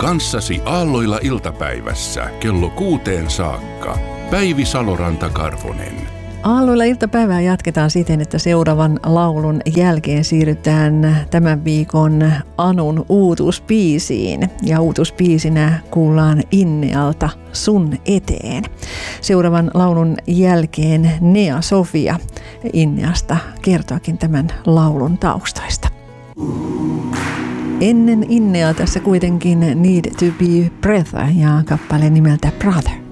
Kanssasi aalloilla iltapäivässä kello 6 saakka. Päivi Saloranta-Karvonen. Aalloilla iltapäivää jatketaan siten, että seuraavan laulun jälkeen siirrytään tämän viikon Anun uutuusbiisiin. Ja uutuusbiisinä kuullaan Innealta Sun eteen. Seuraavan laulun jälkeen Nea Sofia Inneasta kertoakin tämän laulun taustoista. Ennen Innea tässä kuitenkin Need to be Breath ja kappale nimeltä Brother.